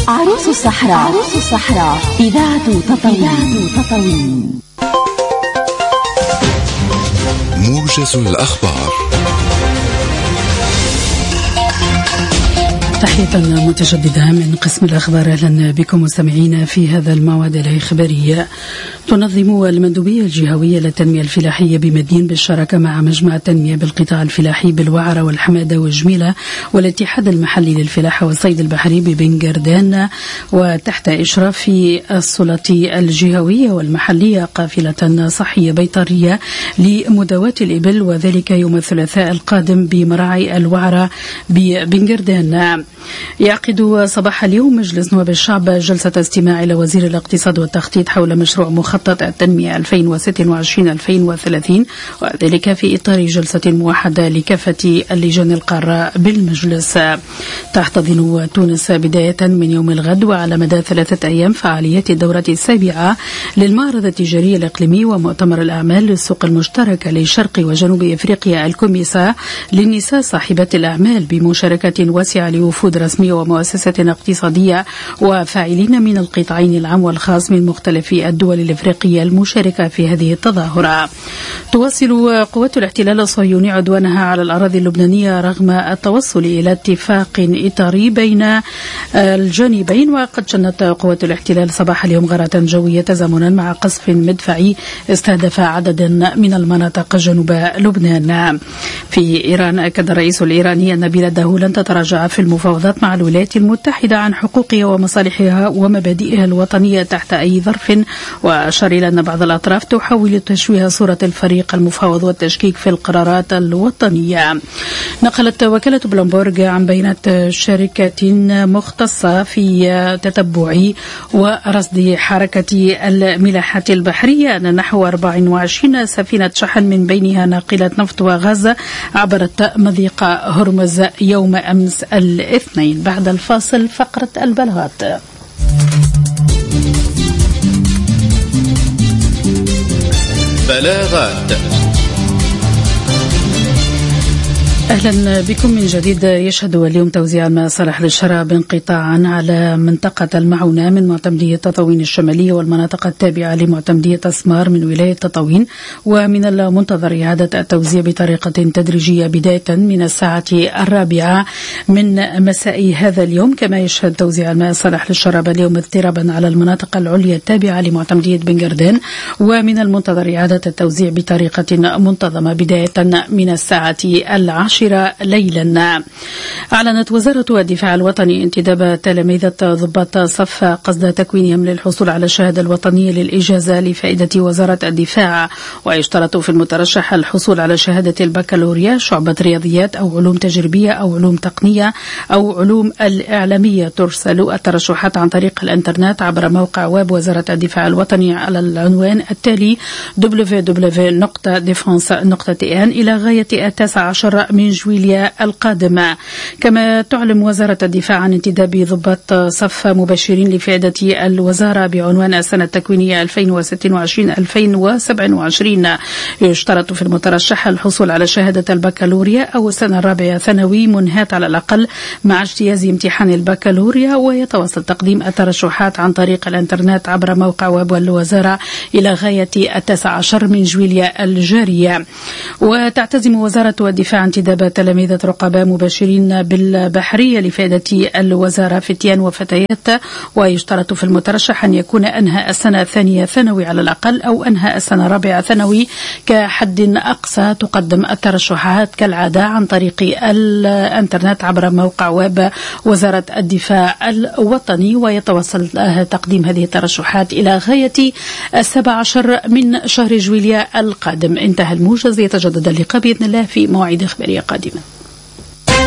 عروس الصحراء إذاعة تطاوين. موجز الأخبار. تحية متجددة من قسم الأخبار. أهلا بكم مستمعين في هذا الموعد الإخباري. تنظم المندوبية الجهوية للتنمية الفلاحية بمدين بالشراكة مع مجمع التنمية بالقطاع الفلاحي بالوعرة والحمادة وجميلة والاتحاد المحلي للفلاحة والصيد البحري ببنغردان وتحت إشراف السلطة الجهوية والمحلية قافلة صحية بيطرية لمداواة الإبل، وذلك يوم الثلاثاء القادم بمراعي الوعرة ببنغردان. يعقد صباح اليوم مجلس نواب الشعب جلسة استماع إلى وزير الاقتصاد والتخطيط حول مشروع مخطط التنمية 2026-2030، وذلك في إطار جلسة موحدة لكافة اللجان القارة بالمجلس. تحتضن تونس بداية من يوم الغد وعلى مدى 3 أيام فعاليات الدورة السابعة للمعرض التجاري الإقليمي ومؤتمر الأعمال للسوق المشتركة لشرق وجنوب إفريقيا الكوميسا للنساء صاحبات الأعمال بمشاركة واسعة لوفود رسمية ومؤسسات اقتصادية وفاعلين من القطاعين العام والخاص من مختلف الدول الإفريقية المشاركة في هذه التظاهرة. تواصل قوات الاحتلال الصهيوني عدوانها على الأراضي اللبنانية رغم التوصل إلى اتفاق إطاري بين الجانبين، وقد شنت قوات الاحتلال صباح اليوم غارة جوية تزامنا مع قصف مدفعي استهدف عددا من المناطق جنوب لبنان. في إيران أكد الرئيس الإيراني أن بلاده لن تتراجع في المفاوضات مع الولايات المتحدة عن حقوقها ومصالحها ومبادئها الوطنية تحت أي ظرف، وأشار إلى أن بعض الأطراف تحاول تشويه صورة الفريق المفاوض والتشكيك في القرارات الوطنية. نقلت وكالة بلومبورغ عن بيانات شركة مختصة في تتبع ورصد حركة الملاحات البحرية أن نحو 24 سفينة شحن من بينها ناقلة نفط وغاز عبرت مضيق هرمز يوم أمس الاثنين. بعد الفاصل فقرة البلاغات. بلاغات. أهلا بكم من جديد. يشهد اليوم توزيع الماء الصالح للشراب انقطاعا على منطقة المعونة من معتمدية تطاوين الشمالية والمناطق التابعة لمعتمدية أسمار من ولاية تطاوين، ومن المنتظر إعادة التوزيع بطريقة تدريجية بداية من الساعة 4 من مساء هذا اليوم. كما يشهد توزيع الماء الصالح للشراب اليوم اضطرابا على المناطق العليا التابعة لمعتمدية بنغردان، ومن المنتظر إعادة التوزيع بطريقة منتظمة بداية من الساعة 10 ليلا. أعلنت وزارة الدفاع الوطني انتداب تلاميذ ضباط صف قصد تكوينهم للحصول على الشهادة الوطنية للإجازة لفائدة وزارة الدفاع، ويشترط في المترشح الحصول على شهادة البكالوريا شعبة رياضيات أو علوم تجريبية أو علوم تقنية أو علوم الإعلامية. ترسل الترشحات عن طريق الإنترنت عبر موقع ويب وزارة الدفاع الوطني على العنوان التالي www.defense.tn إلى غاية 19 من جويليا القادمة. كما تعلم وزارة الدفاع عن انتداب ضباط صف مبشرين لفائدة الوزارة بعنوان السنة التكوينية 2026-2027. يشترط في المترشح الحصول على شهادة البكالوريا أو السنة الرابعة ثانوي منهاة على الأقل مع اجتياز امتحان البكالوريا، ويتواصل تقديم الترشحات عن طريق الانترنت عبر موقع ويب الوزارة إلى غاية 19 من جويليا الجارية. وتعتزم وزارة الدفاع انتداب تلاميذ رقباء مباشرين بالبحرية لفائدة الوزارة فتيان وفتيات، ويشترط في المترشح أن يكون أنهى السنة الثانية ثانوي على الأقل أو أنهى السنة الرابعة ثانوي كحد أقصى. تقدم الترشحات كالعادة عن طريق الانترنت عبر موقع ويب وزارة الدفاع الوطني، ويتوصل تقديم هذه الترشحات إلى غاية 17 من شهر جويليا القادم. انتهى الموجز، يتجدد اللقاء بإذن الله في مواعيد إخبارية قادمة.